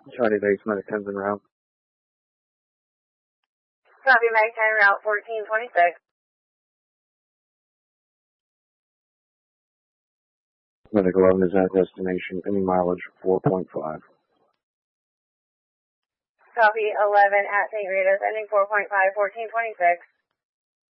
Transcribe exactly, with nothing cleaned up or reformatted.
Charlie Base, Medic ten en route. Copy, Medic ten, route fourteen twenty-six. Medic eleven is at destination, any mileage four point five. Copy, eleven at Saint Rita's, ending four point five, fourteen twenty-six.